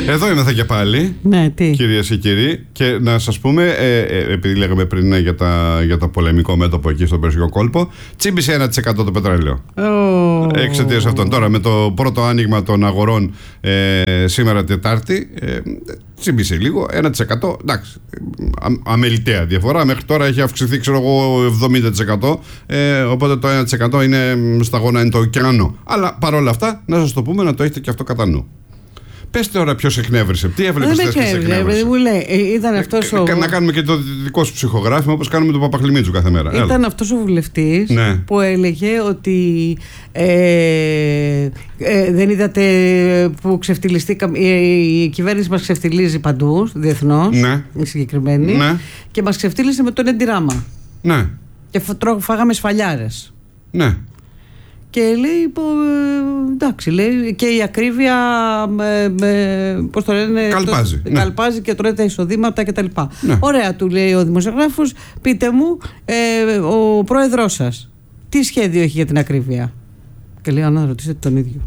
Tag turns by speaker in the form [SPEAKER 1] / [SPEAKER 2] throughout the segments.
[SPEAKER 1] Εδώ είμαστε και πάλι,
[SPEAKER 2] ναι,
[SPEAKER 1] κυρίες και κύριοι. Και να σας πούμε, επειδή λέγαμε πριν για το πολεμικό μέτωπο εκεί στον Περσικό κόλπο, τσίμπησε 1% το πετρέλαιο. Εξαιτίας αυτών. Τώρα με το πρώτο άνοιγμα των αγορών σήμερα Τετάρτη, τσίμπησε λίγο, 1%. Εντάξει, αμεληταία διαφορά. Μέχρι τώρα έχει αυξηθεί, ξέρω εγώ, 70%. Οπότε το 1% είναι σταγόνα, είναι το ωκεανό. Αλλά παρόλα αυτά, να σας το πούμε, να το έχετε και αυτό κατά νου. Πες τώρα ποιος εκνεύρισε, τι έβλεπες θες και σε εκνεύρισε.
[SPEAKER 2] Μου λέει, ήταν αυτός
[SPEAKER 1] να κάνουμε και το δικό σου ψυχογράφημα όπως κάνουμε τον Παπαχλημίτσου κάθε μέρα.
[SPEAKER 2] Ήταν αυτός ο βουλευτής, ναι, που έλεγε ότι δεν είδατε που η κυβέρνηση μας ξεφτιλίζει παντού, διεθνώς, ναι, συγκεκριμένη, ναι, και μας ξεφτίλισε με τον Εντιράμα.
[SPEAKER 1] Ναι.
[SPEAKER 2] Και φάγαμε σφαλιάρες.
[SPEAKER 1] Ναι.
[SPEAKER 2] Και λέει, εντάξει, λέει, και η ακρίβεια, πώς το λένε, καλπάζει και τρώει τα εισοδήματα κτλ. Ναι. Ωραία, του λέει ο δημοσιογράφος, πείτε μου, ο πρόεδρός σας, τι σχέδιο έχει για την ακρίβεια? Και λέει, να ρωτήσετε τον ίδιο.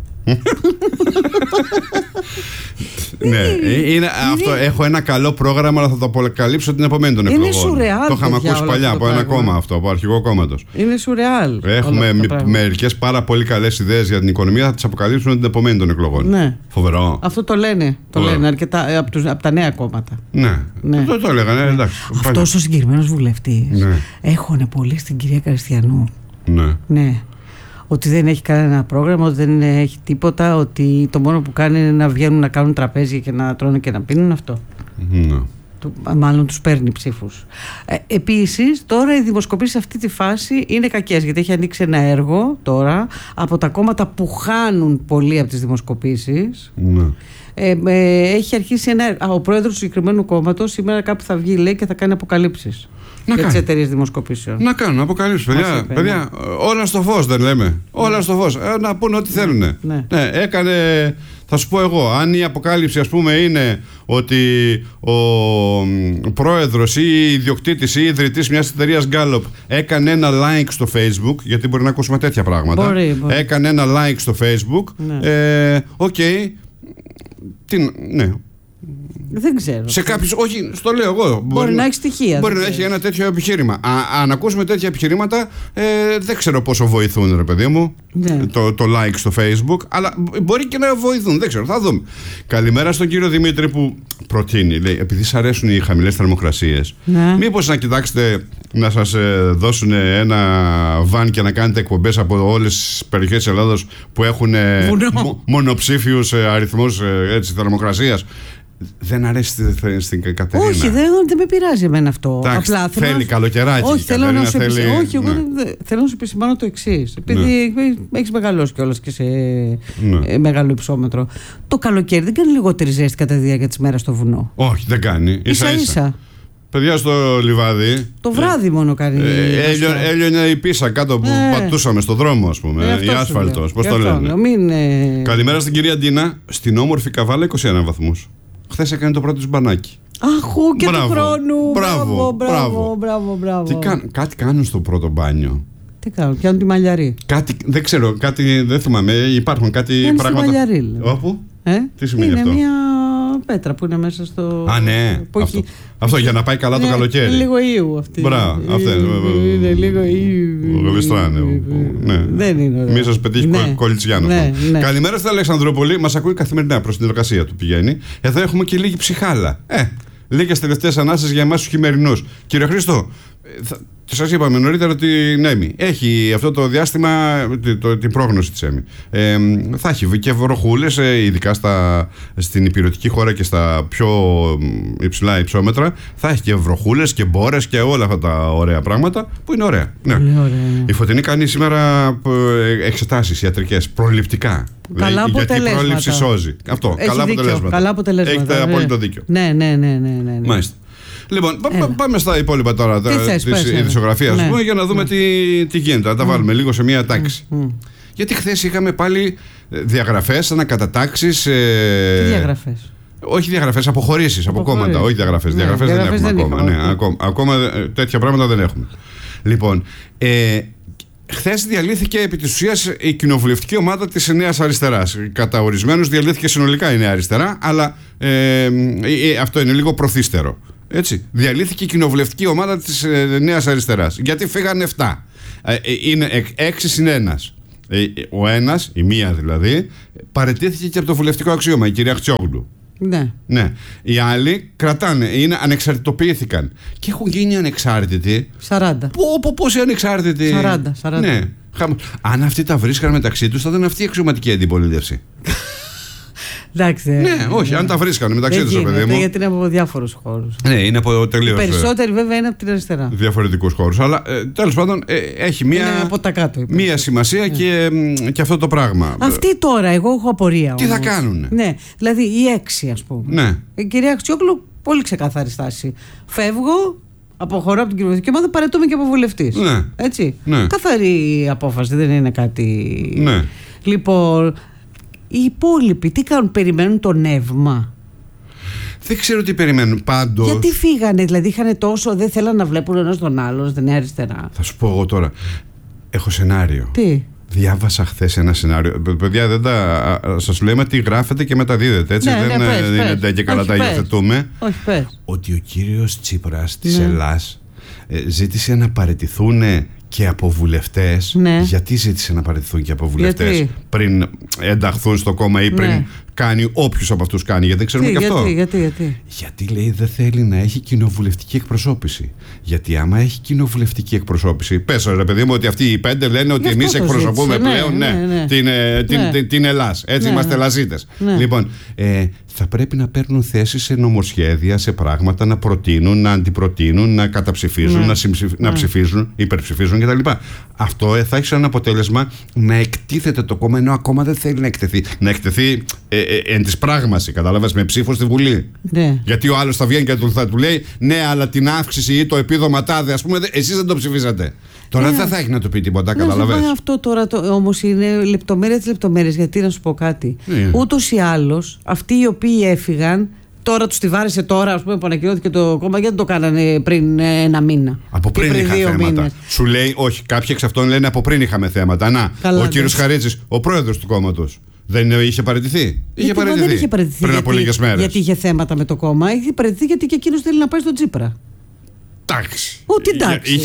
[SPEAKER 1] Ναι, αυτό. Έχω ένα καλό πρόγραμμα, αλλά θα το αποκαλύψω την επομένη των εκλογών.
[SPEAKER 2] Είναι σουρεάλ.
[SPEAKER 1] Το είχαμε ακούσει παλιά από ένα κόμμα αυτό, από αρχηγό κόμματος.
[SPEAKER 2] Είναι σουρεάλ.
[SPEAKER 1] Έχουμε μερικές πάρα πολύ καλές ιδέες για την οικονομία, θα τις αποκαλύψουμε την επομένη των εκλογών.
[SPEAKER 2] Ναι.
[SPEAKER 1] Φοβερό.
[SPEAKER 2] Αυτό το λένε αρκετά από τα νέα κόμματα.
[SPEAKER 1] Ναι. Το έλεγαν, εντάξει.
[SPEAKER 2] Αυτός ο συγκεκριμένος βουλευτής έχωνε πολύ στην κυρία Καριστιανού. Ναι. Ότι δεν έχει κανένα πρόγραμμα, ότι δεν έχει τίποτα, ότι το μόνο που κάνει είναι να βγαίνουν να κάνουν τραπέζια και να τρώνε και να πίνουν αυτό.
[SPEAKER 1] Ναι.
[SPEAKER 2] Μάλλον τους παίρνει ψήφους. Επίσης, τώρα οι δημοσκοπήσεις σε αυτή τη φάση είναι κακές, γιατί έχει ανοίξει ένα έργο τώρα από τα κόμματα που χάνουν πολύ από τις δημοσκοπήσεις.
[SPEAKER 1] Ναι.
[SPEAKER 2] Έχει αρχίσει ο πρόεδρος του συγκεκριμένου κόμματος σήμερα κάπου θα βγει, λέει, και θα κάνει αποκαλύψεις για τις εταιρείες δημοσκοπήσεων.
[SPEAKER 1] Να κάνουν αποκαλύψεις, παιδιά, όλα στο φως δεν λέμε. Όλα στο φως. Να πούνε ό,τι θέλουν. Ναι, έκανε. Θα σου πω εγώ, αν η αποκάλυψη, ας πούμε, είναι ότι ο πρόεδρος ή ιδιοκτήτης ή ιδρυτής μιας εταιρείας Gallup έκανε ένα like στο Facebook, γιατί μπορεί να ακούσουμε τέτοια πράγματα. Μπορεί. Έκανε ένα like στο Facebook. Ναι. Ναι.
[SPEAKER 2] Δεν ξέρω.
[SPEAKER 1] Σε κάποιους, όχι, στο λέω εγώ.
[SPEAKER 2] Μπορεί να έχει στοιχεία.
[SPEAKER 1] Μπορεί να έχει ένα τέτοιο επιχείρημα. Αν ακούσουμε τέτοια επιχειρήματα, δεν ξέρω πόσο βοηθούν, ρε παιδί μου, ναι, το like στο Facebook. Αλλά μπορεί και να βοηθούν, δεν ξέρω, θα δούμε. Καλημέρα στον κύριο Δημήτρη που προτείνει, λέει, επειδή σας αρέσουν οι χαμηλές θερμοκρασίες, ναι, μήπως να κοιτάξετε να σας δώσουν ένα βαν και να κάνετε εκπομπές από όλες τις περιοχές της Ελλάδος που έχουν μονοψήφιους αριθμούς θερμοκρασίας. Δεν αρέσει στην Κατερίνα.
[SPEAKER 2] Όχι, δεν με πειράζει εμένα αυτό.
[SPEAKER 1] Απλά θέλει καλοκαιράκι.
[SPEAKER 2] Όχι, θέλω να σου επισημάνω το εξής. Επειδή έχεις μεγαλώσει κιόλας και σε μεγάλο υψόμετρο. Το καλοκαίρι δεν κάνει λιγότερη ζέστη κατά τη διάρκεια της μέρας στο βουνό?
[SPEAKER 1] Όχι, Ίσα-ίσα.
[SPEAKER 2] Ίσα-ίσα.
[SPEAKER 1] Παιδιά, στο λιβάδι.
[SPEAKER 2] Το βράδυ μόνο κάνει.
[SPEAKER 1] Έλειωνε η πίσα κάτω που πατούσαμε στον δρόμο, ας πούμε. Η άσφαλτος. Πώς το λένε. Καλημέρα στην κυρία Ντίνα. Στην όμορφη Καβάλα 21 βαθμούς. Χθες έκανε το πρώτο της μπανάκι.
[SPEAKER 2] Αχού και του χρόνου. Μπράβο.
[SPEAKER 1] Κάτι κάνουν στο πρώτο μπάνιο.
[SPEAKER 2] Τι κάνουν, πιάνουν τη μαλλιαρή.
[SPEAKER 1] Δεν ξέρω, δεν θυμάμαι. Υπάρχουν κάτι πράγματα.
[SPEAKER 2] Μαλλιαρή.
[SPEAKER 1] Όπου? Τι σημαίνει αυτό?
[SPEAKER 2] Είναι μια πέτρα που είναι μέσα στο.
[SPEAKER 1] Α, ναι. Αυτό για να πάει καλά το καλοκαίρι.
[SPEAKER 2] Είναι λίγο Ιου αυτή.
[SPEAKER 1] Μπράβο.
[SPEAKER 2] Είναι λίγο Ιου.
[SPEAKER 1] Γλιστράνε.
[SPEAKER 2] Δεν είναι ωραίο.
[SPEAKER 1] Μη σας πετύχει κολιτσιάνο. Καλημέρα στην Αλεξανδρούπολη. Μας ακούει καθημερινά, προς την εργασία του πηγαίνει. Εδώ έχουμε και λίγη ψυχάλα. Λίγες τελευταίες ανάσες για εμάς τους χειμερινούς. Κύριε Χρήστο, σας είπαμε νωρίτερα ότι η έχει αυτό το διάστημα την πρόγνωση της ΕΜΗ. Θα έχει και βροχούλες, ειδικά στην υπηρετική χώρα και στα πιο υψηλά υψόμετρα. Θα έχει και βροχούλες και μπόρες και όλα αυτά τα ωραία πράγματα που είναι ωραία. Ναι. Η Φωτεινή κάνει σήμερα εξετάσεις ιατρικές προληπτικά.
[SPEAKER 2] Καλά αποτελέσματα.
[SPEAKER 1] Γιατί η πρόληψη σώζει. Αυτό.
[SPEAKER 2] Καλά αποτελέσματα.
[SPEAKER 1] Έχετε απόλυτο δίκιο.
[SPEAKER 2] Ναι.
[SPEAKER 1] Μάλιστα. Λοιπόν, πάμε στα υπόλοιπα τώρα της ειδησιογραφίας για να δούμε τι γίνεται. Να τα βάλουμε λίγο σε μια τάξη. Γιατί χθες είχαμε πάλι διαγραφές, ανακατατάξεις.
[SPEAKER 2] Τι διαγραφές?
[SPEAKER 1] Όχι διαγραφές, αποχωρήσεις από κόμματα. Όχι διαγραφές. Διαγραφές δεν έχουμε ακόμα. Ακόμα τέτοια πράγματα δεν έχουμε. Λοιπόν, Χθες διαλύθηκε επί της ουσίας η κοινοβουλευτική ομάδα της Νέας Αριστεράς. Κατά ορισμένους διαλύθηκε συνολικά η Νέα Αριστερά, αλλά αυτό είναι λίγο προθύστερο. Έτσι. Διαλύθηκε η κοινοβουλευτική ομάδα της Νέας Αριστεράς. Γιατί φύγανε 7. Είναι 6 συν 1. Ο ένας, η μία δηλαδή, παραιτήθηκε και από το βουλευτικό αξίωμα, η κυρία Χτσιόγλου. Ναι. Οι άλλοι κρατάνε, ανεξαρτητοποιήθηκαν. Και έχουν γίνει ανεξάρτητοι.
[SPEAKER 2] 40.
[SPEAKER 1] Πόσοι ανεξάρτητοι?
[SPEAKER 2] 40.
[SPEAKER 1] Ναι. Αν αυτοί τα βρίσκαν μεταξύ τους, θα ήταν αυτή η αξιωματική αντιπολίτευση.
[SPEAKER 2] Εντάξει.
[SPEAKER 1] Ναι, όχι, αν τα βρίσκανε μεταξύ τους, παιδί μου.
[SPEAKER 2] Γιατί είναι από διάφορους χώρους.
[SPEAKER 1] Ναι, είναι από τελείως.
[SPEAKER 2] Περισσότεροι βέβαια είναι από την αριστερά.
[SPEAKER 1] Διαφορετικούς χώρους. Αλλά τέλος πάντων έχει μία σημασία και αυτό το πράγμα.
[SPEAKER 2] Αυτοί τώρα, εγώ έχω απορία.
[SPEAKER 1] Τι θα κάνουνε?
[SPEAKER 2] Ναι, δηλαδή οι 6, ας πούμε.
[SPEAKER 1] Ναι.
[SPEAKER 2] Η κυρία Αξιόγλου, πολύ ξεκάθαρη στάση. Φεύγω, αποχωρώ από την κοινοβουλευτική ομάδα, παραιτούμε και από βουλευτής.
[SPEAKER 1] Ναι.
[SPEAKER 2] Έτσι.
[SPEAKER 1] Ναι.
[SPEAKER 2] Καθαρή απόφαση, δεν είναι κάτι.
[SPEAKER 1] Ναι.
[SPEAKER 2] Λοιπόν. Οι υπόλοιποι τι κάνουν, περιμένουν το νεύμα?
[SPEAKER 1] Δεν ξέρω τι περιμένουν πάντως.
[SPEAKER 2] Γιατί φύγανε, δηλαδή είχαν τόσο, δεν θέλαν να βλέπουν ένας τον άλλον στην Νέα Αριστερά.
[SPEAKER 1] Θα σου πω εγώ τώρα. Έχω σενάριο.
[SPEAKER 2] Τι?
[SPEAKER 1] Διάβασα χθες ένα σενάριο. Παιδιά, σας λέμε τι γράφετε και μεταδίδετε. Έτσι. Δεν είναι και καλά τα υιοθετούμε.
[SPEAKER 2] Όχι, πες.
[SPEAKER 1] Ότι ο κύριος Τσίπρας της Ελλάς ζήτησε να παραιτηθούν και από βουλευτές.
[SPEAKER 2] Ναι.
[SPEAKER 1] Γιατί ζήτησε να παραιτηθούν και από βουλευτές πριν ενταχθούν στο κόμμα ή πριν κάνει όποιους από αυτούς κάνει? Γιατί δεν ξέρουμε και αυτό. Γιατί λέει δεν θέλει να έχει κοινοβουλευτική εκπροσώπηση. Γιατί άμα έχει κοινοβουλευτική εκπροσώπηση, πες ρε παιδί μου ότι αυτοί οι 5 λένε ότι εμείς εκπροσωπούμε πλέον την Ελλάς. Έτσι είμαστε Ελλαζίτες. Λοιπόν, θα πρέπει να παίρνουν θέσεις σε νομοσχέδια, σε πράγματα, να προτείνουν, να αντιπροτείνουν, να καταψηφίζουν, να ψηφίζουν, υπερψηφίζουν κτλ. Αυτό θα έχει σαν αποτέλεσμα να εκτίθεται το κόμμα, ενώ ακόμα δεν θέλει να εκτεθεί. Να εκτεθεί εν της πράγμαση, κατάλαβες, με ψήφο στη Βουλή. Ναι. Γιατί ο άλλος θα βγαίνει και θα του λέει ναι, αλλά την αύξηση ή το επίδομα τάδε, ας πούμε, εσείς δεν το ψηφίσατε. Τώρα δεν θα έχει να του πει τίποτα, καταλαβαίνεις.
[SPEAKER 2] Αυτό τώρα όμως είναι λεπτομέρεια της λεπτομέρειας. Γιατί να σου πω κάτι. Ούτως ή άλλως, αυτοί οι οποίοι έφυγαν, τώρα τους τη βάρεσε τώρα, ας πούμε, που ανακοινώθηκε το κόμμα, γιατί το κάνανε πριν ένα μήνα.
[SPEAKER 1] Από πριν είχα θέματα. Σου λέει, όχι, κάποιοι εξ αυτών λένε από πριν είχαμε θέματα. Να, ο κύριος Χαρίτσης, ο πρόεδρος του κόμματος, δεν είχε παραιτηθεί? Είχε παραιτηθεί πριν από λίγες μέρες.
[SPEAKER 2] Γιατί είχε θέματα με το κόμμα? Είχε παραιτηθεί γιατί και εκείνος θέλει να πάει στον Τσίπρα.
[SPEAKER 1] Εντάξει.
[SPEAKER 2] Ούτε εντάξει.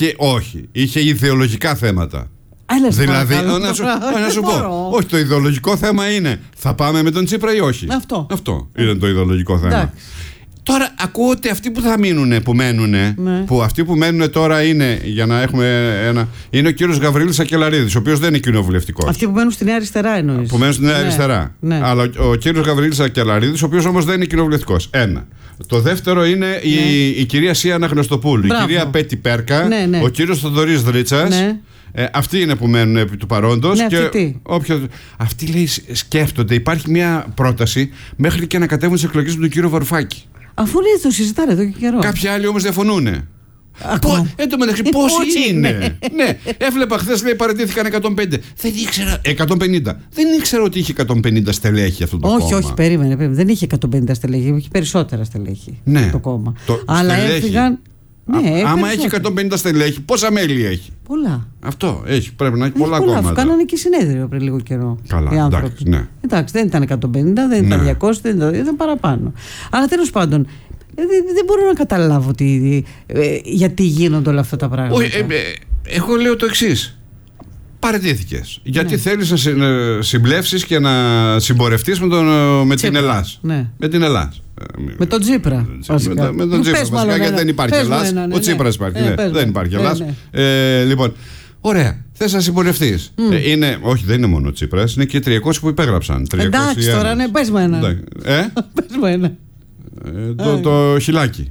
[SPEAKER 1] Είχε ιδεολογικά θέματα. Δηλαδή, να σου πω, όχι, το ιδεολογικό θέμα είναι θα πάμε με τον Τσίπρα ή όχι. Αυτό είναι το ιδεολογικό θέμα. Εντάξει. Τώρα ακούω ότι αυτοί που θα μείνουν, που αυτοί που μένουν τώρα είναι, για να έχουμε ένα, είναι ο κύριος Γαβρίλης Ακελαρίδης, ο οποίος δεν είναι κοινοβουλευτικός.
[SPEAKER 2] Αυτοί που μένουν στη Νέα Αριστερά εννοείς?
[SPEAKER 1] Που μένουν στη Νέα Αριστερά. Ναι. Αλλά ο κύριος Γαβρίλης Ακελαρίδης, ο οποίος όμως δεν είναι κοινοβουλευτικός. Ένα. Το δεύτερο είναι η κυρία Σία Αναγνωστοπούλου, η κυρία Πέτη Πέρκα, ο κύριος Θοδωρής Δρίτσας. Ναι. Αυτοί είναι που μένουν επί του παρόντος.
[SPEAKER 2] Ναι,
[SPEAKER 1] αυτοί λέει σκέφτονται, υπάρχει μια πρόταση μέχρι και να κατέβουν τις εκλογές με τον κύριο Βαρουφάκη.
[SPEAKER 2] Αφού λέει το συζητάνε εδώ και καιρό.
[SPEAKER 1] Κάποιοι άλλοι όμως διαφωνούν. Εν τω μεταξύ, πόσοι είναι? Ναι, έβλεπα χθες, λέει, παραιτήθηκαν 150. Δεν ήξερα. 150. Δεν ήξερα ότι είχε 150 στελέχη αυτό το κόμμα.
[SPEAKER 2] Όχι, περίμενε. Δεν είχε 150 στελέχη, είχε περισσότερα στελέχη το κόμμα. Αλλά έφυγαν.
[SPEAKER 1] Ναι, άμα έχει 150 στελέχη, πόσα μέλη έχει?
[SPEAKER 2] Πολλά.
[SPEAKER 1] Αυτό έχει, πρέπει να έχει πολλά κόμματα.
[SPEAKER 2] Αφού κάνανε και συνέδριο πριν λίγο καιρό.
[SPEAKER 1] Καλά, οι άνθρωποι.
[SPEAKER 2] Εντάξει, δεν ήταν 150, δεν ήταν 200, ήταν παραπάνω. Αλλά τέλος πάντων, δεν μπορώ να καταλάβω γιατί γίνονται όλα αυτά τα πράγματα.
[SPEAKER 1] Εγώ λέω το εξής. Παραιτήθηκες. Γιατί θέλεις να συμπλεύσεις και να συμπορευτείς με την Ελλάς. Με την Ελλάς.
[SPEAKER 2] Με τον Τσίπρα.
[SPEAKER 1] Με τον Τσίπρα βασικά, γιατί δεν υπάρχει Ελλάς. Ο Τσίπρας υπάρχει. Δεν υπάρχει Ελλάς. Λοιπόν, ωραία. Θες να συμπορευτείς. Όχι, δεν είναι μόνο ο Τσίπρας, είναι και οι 300 που υπέγραψαν.
[SPEAKER 2] Εντάξει τώρα, ναι, πες μου ένα. Πες μου ένα.
[SPEAKER 1] Το χιλάκι.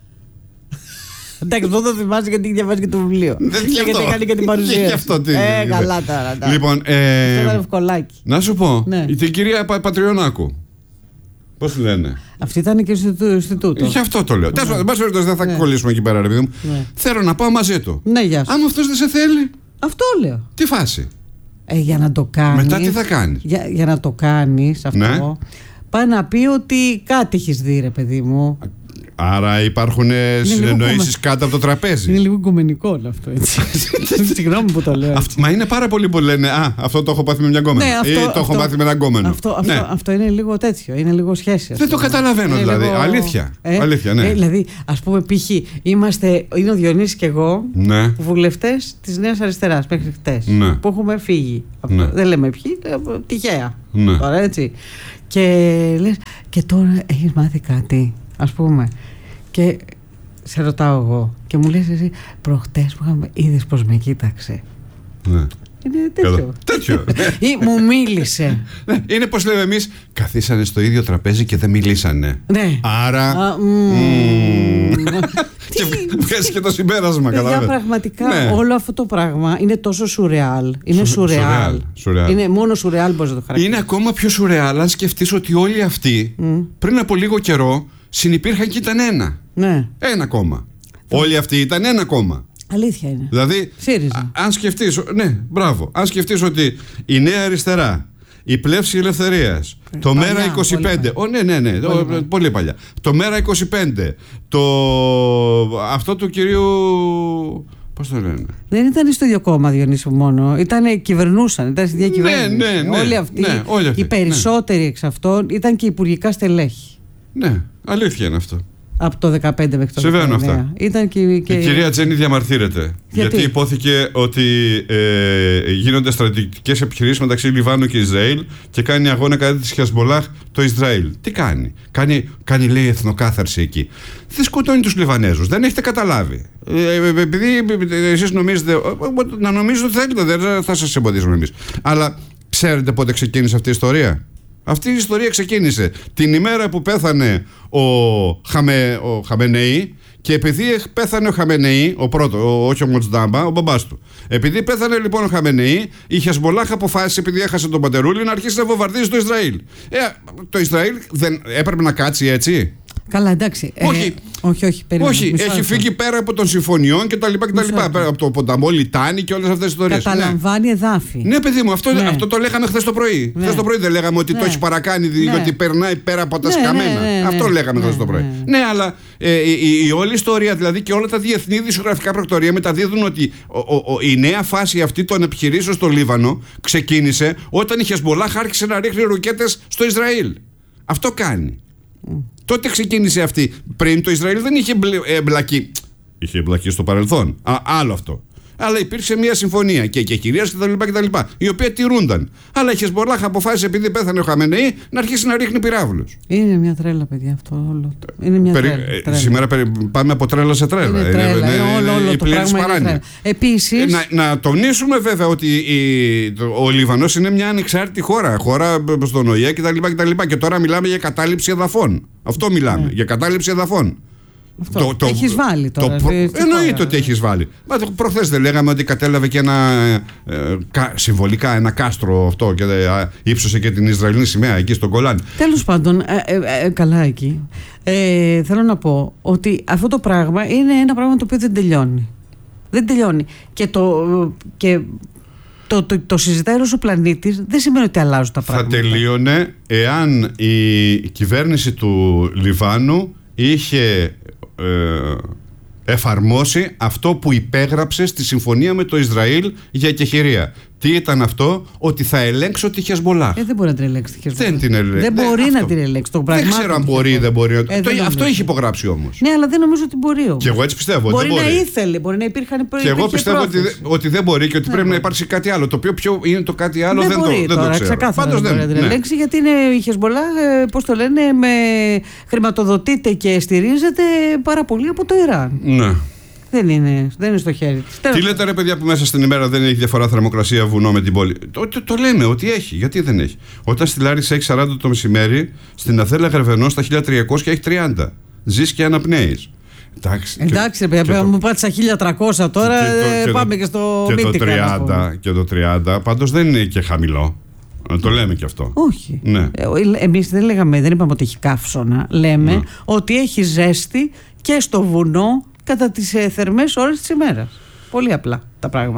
[SPEAKER 2] Εντάξει, αυτό το θυμάσαι γιατί διαβάζει και το βιβλίο. Γιατί κάνει και την παρουσίαση. Καλά τώρα.
[SPEAKER 1] Λοιπόν,
[SPEAKER 2] ευκολάκι.
[SPEAKER 1] Να σου πω, την κυρία Πατριωνάκου. Πώς τη λένε?
[SPEAKER 2] Αυτή ήταν και στο Ινστιτούτο.
[SPEAKER 1] Και αυτό το λέω. Τέλος πάντων, δεν θα κολλήσουμε εκεί πέρα, ρε παιδί μου. Θέλω να πάω μαζί του.
[SPEAKER 2] Ναι, γεια σου.
[SPEAKER 1] Αν αυτός δεν σε θέλει.
[SPEAKER 2] Αυτό λέω.
[SPEAKER 1] Τι φάση?
[SPEAKER 2] Για να το κάνεις.
[SPEAKER 1] Μετά τι θα κάνει?
[SPEAKER 2] Για να το κάνεις αυτό. Πάει να πει ότι κάτι έχεις δει, ρε παιδί μου.
[SPEAKER 1] Άρα υπάρχουν συνεννοήσεις κάτω από το τραπέζι.
[SPEAKER 2] Είναι λίγο οικουμενικό όλο αυτό, έτσι. Συγγνώμη που το λέω.
[SPEAKER 1] Μα είναι πάρα πολλοί που λένε αυτό το έχω πάθει με μια γκόμενα. Ή το έχω μάθει με ένα γκόμενο.
[SPEAKER 2] Αυτό είναι λίγο τέτοιο. Είναι λίγο σχέση.
[SPEAKER 1] Δεν το καταλαβαίνω δηλαδή. Αλήθεια. Ναι.
[SPEAKER 2] Δηλαδή, ας πούμε, π.χ. είναι ο Διονύσης και εγώ βουλευτές της Νέας Αριστεράς μέχρι χτες. Που έχουμε φύγει. Δεν λέμε ποιοι, τυχαία. Τώρα έτσι. Και τώρα έχεις μάθει κάτι, ας πούμε. Και σε ρωτάω εγώ και μου λες εσύ, προχτές που είδες πως με κοίταξε.
[SPEAKER 1] Ναι.
[SPEAKER 2] Είναι τέτοιο. Ή μου μίλησε.
[SPEAKER 1] Είναι πως λέμε εμείς, καθίσανε στο ίδιο τραπέζι και δεν μιλήσανε.
[SPEAKER 2] Ναι.
[SPEAKER 1] Άρα και βγάζει και το συμπέρασμα.
[SPEAKER 2] Για πραγματικά όλο αυτό το πράγμα είναι τόσο σουρεάλ. Είναι σουρεάλ. Είναι μόνο σουρεάλ μπορείς να το χαρακτηρίσεις.
[SPEAKER 1] Είναι ακόμα πιο σουρεάλ αν σκεφτείς ότι όλοι αυτοί πριν από λίγο καιρό συνυπήρχαν και ήταν ένα.
[SPEAKER 2] Ναι.
[SPEAKER 1] Ένα κόμμα. Όλοι αυτοί ήταν ένα κόμμα.
[SPEAKER 2] Αλήθεια είναι.
[SPEAKER 1] Δηλαδή, αν σκεφτείς, αν σκεφτείς ότι η Νέα Αριστερά, η Πλεύση Ελευθερίας, το Μέρα 25, πολύ παλιά, το Μέρα 25, αυτό του κυρίου, πώς το λένε.
[SPEAKER 2] Δεν ήταν στο ίδιο κόμμα, Διονύσου, μόνο. Κυβερνούσαν, ήταν στη διακυβέρνηση. Όλοι αυτοί, οι περισσότεροι εξ αυτών ήταν και υπουργικά στελέχη.
[SPEAKER 1] Ναι, αλήθεια είναι αυτό.
[SPEAKER 2] Από το 2015 μέχρι το 2019.
[SPEAKER 1] Συμβαίνουν αυτά. Η κυρία Τζέννη διαμαρτύρεται. Γιατί υπόθηκε ότι γίνονται στρατιωτικές επιχειρήσεις μεταξύ Λιβάνου και Ισραήλ και κάνει αγώνα κατά της Χεσμολάχ το Ισραήλ. Τι κάνει? Κάνει λέει εθνοκάθαρση εκεί. Δεν σκοτώνει τους Λιβανέζους. Δεν έχετε καταλάβει. Επειδή εσείς νομίζετε, να νομίζετε ότι θέλετε, δεν θα σας εμποδίσουμε εμείς. Αλλά ξέρετε πότε ξεκίνησε αυτή η ιστορία? Αυτή η ιστορία ξεκίνησε την ημέρα που πέθανε ο Χαμενεή, και επειδή πέθανε ο Χαμενεή, όχι ο Μοτζντάμπα, ο μπαμπάς του. Επειδή πέθανε λοιπόν ο Χαμενεή, η Χεσμολάχ αποφάσισε, επειδή έχασε τον πατερούλη, να αρχίσει να βομβαρδίζει το Ισραήλ. Το Ισραήλ δεν έπρεπε να κάτσει έτσι?
[SPEAKER 2] Καλά, εντάξει. Όχι,
[SPEAKER 1] έχει φύγει πέρα από των συμφωνιών και τα λοιπά. Πέρα από το ποταμό Λιτάνη και όλες αυτές τις ιστορίες.
[SPEAKER 2] Καταλαμβάνει εδάφη.
[SPEAKER 1] Ναι, παιδί μου, αυτό το λέγαμε χθες το πρωί. Χθες το πρωί δεν λέγαμε ότι το έχει παρακάνει, διότι περνάει πέρα από τα σκαμμένα. Αυτό λέγαμε χθες το πρωί. Ναι, αλλά η όλη ιστορία, δηλαδή, και όλα τα διεθνή δημοσιογραφικά πρακτορία μεταδίδουν ότι η νέα φάση αυτή των επιχειρήσεων στο Λίβανο ξεκίνησε όταν η Χεσμολάχ άρχισε να ρίχνει ρουκέτες στο Ισραήλ. Αυτό κάνει. Τότε ξεκίνησε αυτή. Πριν το Ισραήλ δεν είχε εμπλακεί. Είχε εμπλακεί στο παρελθόν. Άλλο αυτό. Αλλά υπήρξε μια συμφωνία και κυρίας κτλ. Η οποία τηρούνταν. Αλλά η Χεσμολάχ αποφάσισε, επειδή πέθανε ο Χαμενεή, να αρχίσει να ρίχνει πυράβλους.
[SPEAKER 2] Είναι μια τρέλα, παιδιά, αυτό όλο. Είναι μια τρέλα.
[SPEAKER 1] Σήμερα πάμε από τρέλα σε τρέλα.
[SPEAKER 2] Όλο το πράγμα είναι. Επίσης.
[SPEAKER 1] Να τονίσουμε βέβαια ότι ο Λιβανός είναι μια ανεξάρτητη χώρα. Χώρα στον ΟΗΕ κτλ. Και τώρα μιλάμε για κατάληψη εδαφών. Αυτό μιλάμε. Για κατάληψη εδαφών.
[SPEAKER 2] Έχεις βάλει τώρα.
[SPEAKER 1] Εννοείται ότι έχεις βάλει. Προχθές δεν λέγαμε ότι κατέλαβε και συμβολικά ένα κάστρο αυτό και ύψωσε και την Ισραηλινή σημαία εκεί στον Κολάν.
[SPEAKER 2] Τέλος πάντων, καλά εκεί. Θέλω να πω ότι αυτό το πράγμα είναι ένα πράγμα το οποίο δεν τελειώνει. Δεν τελειώνει. Και το συζητάει όλος ο πλανήτης, δεν σημαίνει ότι αλλάζουν τα πράγματα.
[SPEAKER 1] Θα τελείωνε εάν η κυβέρνηση του Λιβάνου είχε εφαρμόσει αυτό που υπέγραψε στη συμφωνία με το Ισραήλ για εκεχηρία. Τι ήταν αυτό? Ότι θα ελέγξω τη Χεσμολάχ.
[SPEAKER 2] Δεν μπορεί να την ελέγξει τη Χεσμολάχ.
[SPEAKER 1] Δεν την ελέγξει.
[SPEAKER 2] Δεν μπορεί να την ελέγξει.
[SPEAKER 1] Δεν ξέρω αν μπορεί ή δεν μπορεί. Αυτό έχει υπογράψει όμως.
[SPEAKER 2] Ναι, αλλά δεν νομίζω ότι μπορεί όμως.
[SPEAKER 1] Και εγώ έτσι πιστεύω.
[SPEAKER 2] Μπορεί να ήθελε, μπορεί να υπήρχαν
[SPEAKER 1] και εγώ πιστεύω ότι δεν μπορεί και ότι πρέπει να υπάρξει κάτι άλλο. Το οποίο ποιο είναι το κάτι άλλο δεν το ξέρω.
[SPEAKER 2] Πάντως δεν μπορεί να την ελέγξει, γιατί είναι η Χεσμολάχ, πώς το λένε, χρηματοδοτείται και στηρίζεται πάρα πολύ από το Ιράν.
[SPEAKER 1] Ναι.
[SPEAKER 2] Δεν είναι στο χέρι της.
[SPEAKER 1] Τι λέτε, ρε παιδιά, που μέσα στην ημέρα δεν έχει διαφορά θερμοκρασία βουνό με την πόλη? Το λέμε ότι έχει. Γιατί δεν έχει? Όταν στη Λάρισα έχει 40 το μεσημέρι, στην Αθέλα Γρεβενό στα 1300 έχει 30. Ζεις και αναπνέεις.
[SPEAKER 2] Εντάξει, ρε παιδιά, μου πάτε στα 1300 τώρα, πάμε και στο μύτικα.
[SPEAKER 1] Και το 30, πάντως δεν είναι και χαμηλό. Το λέμε και αυτό.
[SPEAKER 2] Όχι.
[SPEAKER 1] Ναι.
[SPEAKER 2] Εμείς δεν είπαμε ότι έχει καύσωνα. Λέμε ότι έχει ζέστη και στο βουνό κατά τις θερμές ώρες της ημέρας. Πολύ απλά τα πράγματα.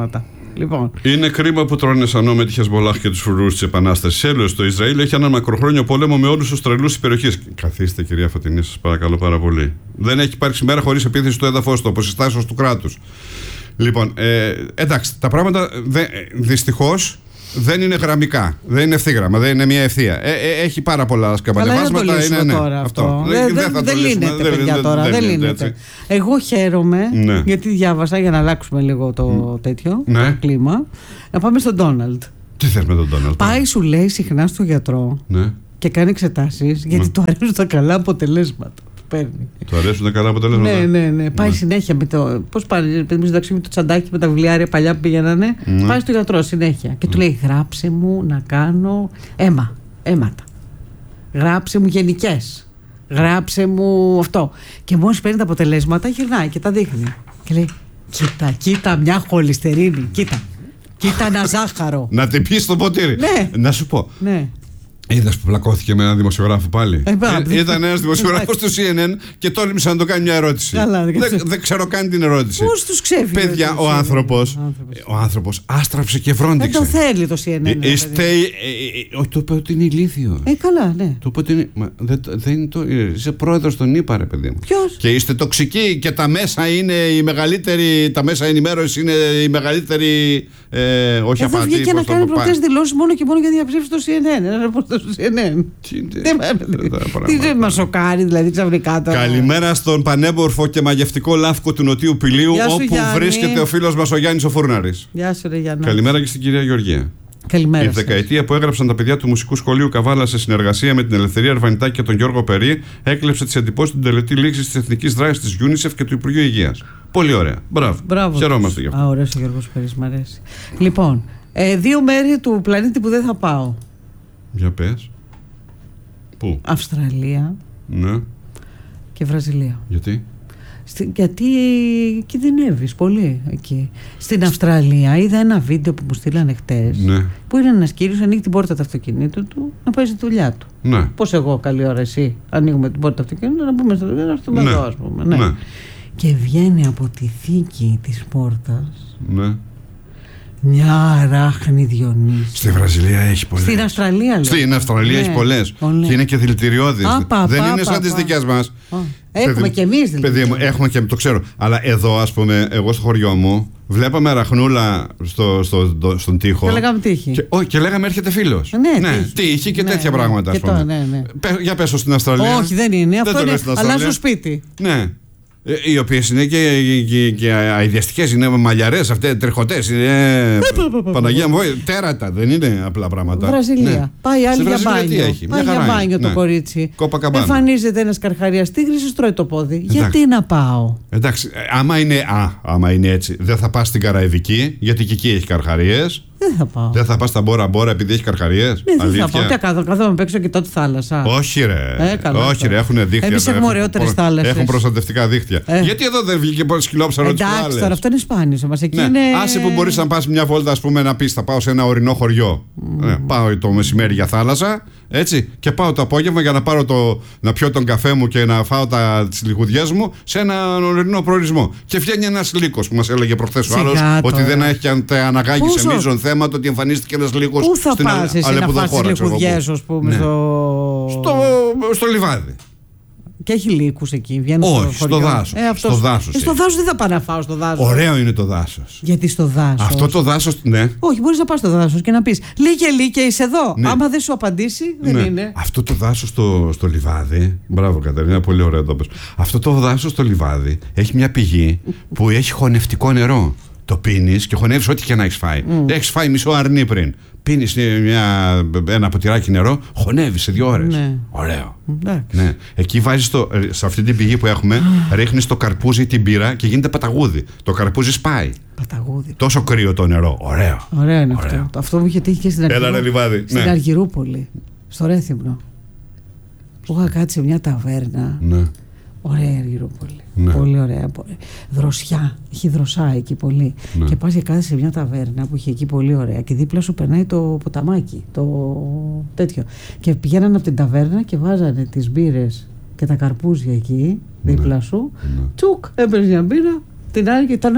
[SPEAKER 2] Λοιπόν.
[SPEAKER 1] Είναι κρίμα που τρώνε σανό με τη Χεσμολάχ και τους φρουρούς της Επανάστασης. Έλεος, το Ισραήλ έχει έναν μακροχρόνιο πόλεμο με όλους τους τρελούς της περιοχής. Καθίστε, κυρία Φωτεινή, σας παρακαλώ πάρα πολύ. Δεν έχει υπάρξει μέρα χωρίς επίθεση στο έδαφος του, από συστάσεις του κράτους. Λοιπόν, εντάξει, τα πράγματα δυστυχώς δεν είναι γραμμικά, δεν είναι ευθύγραμμα, δεν είναι μια ευθεία. Έχει πάρα πολλά σκαμπανεβάσματα.
[SPEAKER 2] Δεν το τώρα αυτό. Δεν λύνεται, παιδιά, τώρα. Δεν λύνεται. Εγώ χαίρομαι, γιατί διάβασα, για να αλλάξουμε λίγο το τέτοιο, το κλίμα, να πάμε στον Ντόναλντ.
[SPEAKER 1] Τι θες με τον Ντόναλντ?
[SPEAKER 2] Πάει, σου λέει συχνά στο γιατρό και κάνει εξετάσεις, γιατί του αρέσουν τα καλά αποτελέσματα. Παίρνει.
[SPEAKER 1] Του αρέσουν τα καλά αποτελέσματα.
[SPEAKER 2] Ναι. Πάει συνέχεια με το. Πώς πάει, με το τσαντάκι με τα βιβλιάρια παλιά που πηγαίνανε. Πάει στο γιατρό συνέχεια. Και του λέει: γράψε μου να κάνω αίματα. Γράψε μου γενικές. Γράψε μου αυτό. Και μόλις παίρνει τα αποτελέσματα, γυρνάει και τα δείχνει. Και λέει: κοίτα μια χολυστερίνη. Κοίτα ένα ζάχαρο.
[SPEAKER 1] Να την πει στο ποτήρι. Να σου πω.
[SPEAKER 2] Ναι.
[SPEAKER 1] Είδες που πλακώθηκε με έναν δημοσιογράφο πάλι? Ήταν ένας δημοσιογράφος του CNN και τόλμησε να το κάνει μια ερώτηση. Δεν ξέρω καν την ερώτηση.
[SPEAKER 2] Πώς τους ξέφυγε?
[SPEAKER 1] Παιδιά, ο άνθρωπος άστραψε και βρόντιξε.
[SPEAKER 2] Δεν το θέλει το CNN.
[SPEAKER 1] Το είπε ότι είναι ηλίθιο.
[SPEAKER 2] Καλά, ναι.
[SPEAKER 1] Το είπε ότι είναι. Είσαι πρόεδρος των ΗΠΑ, ρε παιδί μου.
[SPEAKER 2] Ποιος?
[SPEAKER 1] Και είστε τοξικοί και τα μέσα είναι η μεγαλύτερη. Τα μέσα ενημέρωση είναι η μεγαλύτερη. Όχι απάτη.
[SPEAKER 2] Εδώ βγήκε να κάνει προχτές δηλώσεις μόνο και μόνο για διαψεύσει στο CNN. Τι δεν μας σοκάρει δηλαδή ξαφνικά τώρα?
[SPEAKER 1] Καλημέρα στον πανέμορφο και μαγευτικό Λάφκο του Νοτιού Πηλίου, όπου βρίσκεται ο φίλος μας ο Γιάννης ο Φούρναρης.
[SPEAKER 2] Γεια σου, ρε Γιάννη.
[SPEAKER 1] Καλημέρα και στην κυρία Γεωργία.
[SPEAKER 2] Καλημέρα.
[SPEAKER 1] Η δεκαετία που έγραψαν τα παιδιά του Μουσικού Σχολείου Καβάλα σε συνεργασία με την Ελευθερία Αρβανιτάκη και τον Γιώργο Περί έκλεψε τις εντυπώσεις του τελετή λήξης της Εθνικής Δράσης της UNICEF και του Υπουργείου Υγείας. Πολύ ωραία. Μπράβο. Χαιρόμαστε γι' αυτό.
[SPEAKER 2] Ωραίος ο Γιώργος Περίς, μ' αρέσει. Λοιπόν, 2 μέρη του πλανήτη που δεν θα πάω.
[SPEAKER 1] Για πες. Πού?
[SPEAKER 2] Αυστραλία.
[SPEAKER 1] Ναι.
[SPEAKER 2] Και Βραζιλία.
[SPEAKER 1] Γιατί?
[SPEAKER 2] Γιατί κινδυνεύεις πολύ εκεί. Στην Αυστραλία είδα ένα βίντεο που μου στείλανε χτες, που είναι ένας κύριος, ανοίγει την πόρτα του αυτοκινήτου του να πάει στη δουλειά του.
[SPEAKER 1] Ναι.
[SPEAKER 2] Πώς εγώ, καλή ώρα, εσύ, ανοίγουμε την πόρτα του αυτοκινήτου να πούμε στο δουλειά, να έρθουμε εδώ, ας πούμε. Ναι. Και βγαίνει από τη θήκη της πόρτας μια αράχνη Διονύση.
[SPEAKER 1] Στη Βραζιλία έχει πολλές.
[SPEAKER 2] Στην Αυστραλία λέω.
[SPEAKER 1] Στην Αυστραλία έχει πολλές. Και είναι και δηλητηριώδεις. Δεν είναι σαν τις δικές μας.
[SPEAKER 2] Έχουμε και εμείς δηλαδή.
[SPEAKER 1] Παιδί μου, έχουμε και το ξέρω. Αλλά εδώ, ας πούμε, εγώ στο χωριό μου, βλέπαμε αραχνούλα στον τοίχο.
[SPEAKER 2] Και λέγαμε τύχη.
[SPEAKER 1] Και λέγαμε έρχεται φίλος.
[SPEAKER 2] Ναι,
[SPEAKER 1] τύχη και τέτοια πράγματα, ας πούμε. Για πέσω στην Αυστραλία.
[SPEAKER 2] Όχι, δεν είναι. Αυτό είναι. Αλλάζω σπίτι.
[SPEAKER 1] Ναι. Οι οποίες είναι και αειδιαστικές, είναι μαλλιαρές, αυτές τριχωτές. Παναγία μου, τέρατα, δεν είναι απλά πράγματα.
[SPEAKER 2] Βραζιλία. Πάει άλλη για μπάνιο. Πάει για μπάνιο το κορίτσι. Εμφανίζεται ένας καρχαρίας τίγρης, τρώει το πόδι. Γιατί να πάω?
[SPEAKER 1] Εντάξει, άμα είναι έτσι, δεν θα πας στην Καραϊβική, γιατί και εκεί έχει καρχαρίες.
[SPEAKER 2] Δεν θα πάω.
[SPEAKER 1] Δεν θα πας στα Μπόρα επειδή έχει καρχαρίες?
[SPEAKER 2] Δεν θα πάω. Τι κάθομαι απ' έξω και τότε θάλασσα.
[SPEAKER 1] Όχι ρε, έχουν δίχτυα.
[SPEAKER 2] Εμείς έχουμε ωραιότερες θάλασσες.
[SPEAKER 1] Έχουν προστατευτικά δίχτυα. Γιατί εδώ δεν βγήκε πολύ σκυλόψαρο της
[SPEAKER 2] Εντάξει, τώρα αυτό είναι σπάνιο σε μας.
[SPEAKER 1] Άσε που μπορείς να πας μια βόλτα, ας πούμε, να πεις θα πάω σε ένα ορεινό χωριό. Πάω το μεσημέρι για θάλασσα, έτσι, και πάω το απόγευμα για να πιω τον καφέ μου και να φάω τις λιχουδιές μου σε ένα ορεινό προορισμό. Και βγαίνει ένας λύκος που μας έλεγε προχθές ο άλλος ότι δεν έχει αναγάγει σε μείζον θέμα το ότι εμφανίστηκε ένας λύκος στην Αλεπουδοχώρα.
[SPEAKER 2] Πού θα πάσεις λιχουδιές, ας πούμε,
[SPEAKER 1] στο λιβάδι.
[SPEAKER 2] Και έχει λύκους εκεί,
[SPEAKER 1] όχι, στο δάσος. Στο δάσος
[SPEAKER 2] δεν θα πάω να φάω στο δάσος.
[SPEAKER 1] Ωραίο είναι το δάσος.
[SPEAKER 2] Γιατί στο δάσος?
[SPEAKER 1] Αυτό το δάσος, ναι.
[SPEAKER 2] Όχι, μπορείς να πας στο δάσος και να πεις Λύκε, είσαι εδώ. Ναι. Άμα δεν σου απαντήσει, δεν είναι.
[SPEAKER 1] Αυτό το δάσος στο λιβάδι. Μπράβο, Κατερίνα, πολύ ωραίο το πες. Αυτό το δάσος στο λιβάδι έχει μια πηγή που έχει χωνευτικό νερό. Το πίνεις και χωνεύεις ό,τι και να έχεις φάει. Έχεις φάει μισό αρνί πριν. Πίνεις ένα ποτηράκι νερό, χωνεύεις σε 2 ώρες.
[SPEAKER 2] Ναι.
[SPEAKER 1] Ωραίο. Ναι. Εκεί βάζεις σε αυτή την πηγή που έχουμε, ρίχνεις το καρπούζι, την πύρα και γίνεται παταγούδι. Το καρπούζι σπάει.
[SPEAKER 2] Παταγούδι.
[SPEAKER 1] Τόσο κρύο το νερό. Ωραίο.
[SPEAKER 2] Ωραίο είναι αυτό. Αυτό μου είχε τύχει και στην Αργυρούπολη, στο Ρέθυμνο. Που είχα κάτσει σε μια ταβέρνα.
[SPEAKER 1] Ναι.
[SPEAKER 2] Ωραία Αργυρούπολη. Ναι. Πολύ ωραία. Δροσιά. Έχει δροσά εκεί πολύ. Ναι. Και πας και κάθεσαι σε μια ταβέρνα που είχε εκεί πολύ ωραία. Και δίπλα σου περνάει το ποταμάκι. Το τέτοιο. Και πηγαίνανε από την ταβέρνα και βάζανε τις μπύρες και τα καρπούζια εκεί δίπλα σου. Ναι. Τσουκ, έπαιρνες μια μπύρα. Την άλλη και ήταν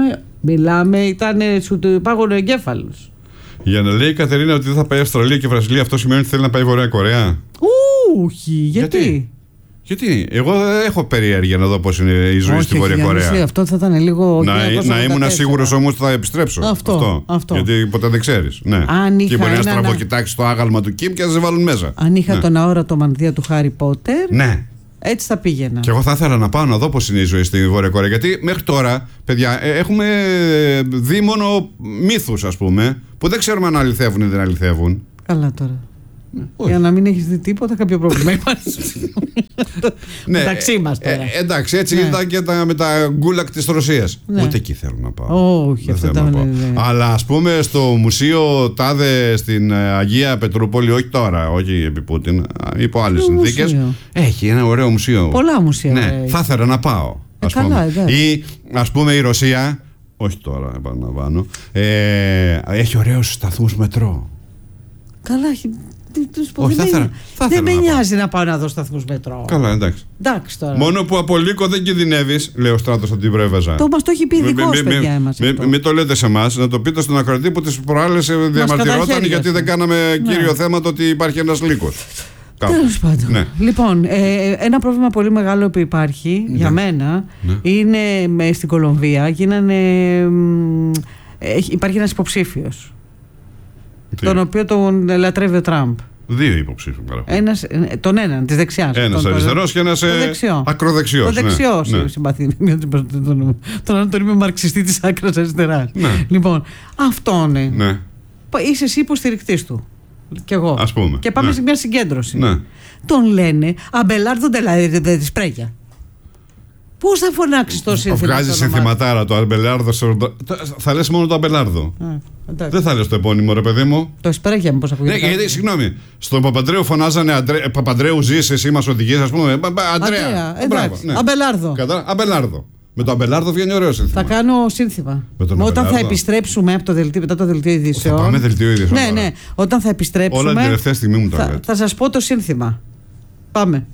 [SPEAKER 2] Μιλάμε, σου πάγωνε ο εγκέφαλος.
[SPEAKER 1] Για να λέει η Κατερίνα ότι δεν θα πάει Αυστραλία και Βραζιλία, αυτό σημαίνει ότι θέλει να πάει Βορεια Κορέα.
[SPEAKER 2] Όχι, γιατί?
[SPEAKER 1] Γιατί εγώ έχω περιέργεια να δω πώς είναι η ζωή στη Βόρεια Κορέα.
[SPEAKER 2] Αυτό θα ήταν λίγο.
[SPEAKER 1] Να ήμουν σίγουρος όμως ότι θα επιστρέψω. Αυτό. Γιατί ποτέ δεν ξέρεις. Ναι. Και μπορεί να στραβοκοιτάξει το άγαλμα του Κιμ και να σε βάλουν μέσα.
[SPEAKER 2] Αν είχα τον αόρατο μανδύα του Χάρι Πότερ.
[SPEAKER 1] Ναι.
[SPEAKER 2] Έτσι θα πήγαινα.
[SPEAKER 1] Και εγώ θα ήθελα να πάω να δω πώς είναι η ζωή στη Βόρεια Κορέα. Γιατί μέχρι τώρα, παιδιά, έχουμε δει μόνο μύθους, ας πούμε, που δεν ξέρουμε αν αληθεύουν ή δεν αληθεύουν.
[SPEAKER 2] Καλά τώρα. Για να μην έχεις δει τίποτα, κάποιο πρόβλημα υπάρχει. Μεταξύ μας τώρα.
[SPEAKER 1] Εντάξει, έτσι ήταν και με τα γκούλακ της Ρωσίας. Ούτε εκεί θέλω να πάω.
[SPEAKER 2] Όχι, αυτό ήταν.
[SPEAKER 1] Αλλά ας πούμε στο μουσείο τάδε στην Αγία Πετρούπολη, όχι τώρα, όχι επί Πούτιν, υπό άλλες συνθήκες. Έχει ένα ωραίο μουσείο.
[SPEAKER 2] Πολλά μουσεία.
[SPEAKER 1] Ναι, θα ήθελα να πάω. Ή ας πούμε η Ρωσία, όχι τώρα, επαναλαμβάνω, έχει ωραίους σταθμούς μετρό.
[SPEAKER 2] Καλά, δεν με νοιάζει να πάω να δω σταθμούς μετρό.
[SPEAKER 1] Καλά, εντάξει τώρα. Μόνο που από λύκο δεν κινδυνεύεις, λέει ο Στράτος από την Πρέβεζα.
[SPEAKER 2] Μας το έχει πει ειδικός, παιδιά εμάς.
[SPEAKER 1] Μην το λέτε σε εμάς, να το πείτε στον ακροατή που τις προάλλες διαμαρτυρόταν γιατί δεν κάναμε κύριο θέμα το ότι υπάρχει ένας λύκος.
[SPEAKER 2] Τέλος πάντων. Ναι. Λοιπόν, ένα πρόβλημα πολύ μεγάλο που υπάρχει για μένα είναι στην Κολομβία. Υπάρχει ένας υποψήφιος. Τον οποίο τον λατρεύει ο Τραμπ.
[SPEAKER 1] Δύο υποψήφιους.
[SPEAKER 2] Τον έναν, της δεξιάς.
[SPEAKER 1] Ένας αριστερός και ένας ακροδεξιός.
[SPEAKER 2] Ο δεξιός συμπαθεί. Τον άλλο τον είπε μαρξιστή της άκρας αριστεράς. Λοιπόν, αυτόν είσαι εσύ υποστηρικτής του. Κι εγώ.
[SPEAKER 1] Ας πούμε.
[SPEAKER 2] Και πάμε σε μια συγκέντρωση. Τον λένε Αμπελάρδο de Espriella. Πώς θα φωνάξεις το σύνθημα?
[SPEAKER 1] Βγάζει συνθηματάρα το Αμπελάρδο. Θα λες μόνο το Αμπελάρδο. Δεν θα λες το επώνυμο, ρε παιδί μου.
[SPEAKER 2] Το Εσπρέγια μου, πώς ακούγεται.
[SPEAKER 1] Γιατί, συγγνώμη, στον Παπαντρέου φωνάζανε Παπαντρέου, ζεις, εσύ μας οδηγείς, ας πούμε. Αντρέα.
[SPEAKER 2] Αμπελάρδο.
[SPEAKER 1] Αμπελάρδο. Με το Αμπελάρδο βγαίνει ωραίο σύνθημα.
[SPEAKER 2] Θα κάνω σύνθημα. Όταν θα επιστρέψουμε από μετά το δελτίο ειδήσεων.
[SPEAKER 1] Θα πάμε δελτίο ειδήσεων.
[SPEAKER 2] Ναι. Όταν θα επιστρέψουμε.
[SPEAKER 1] Όλα την τελευταία στιγμή μου το λέτε.
[SPEAKER 2] Θα σας πω το σύνθημα. Πάμε.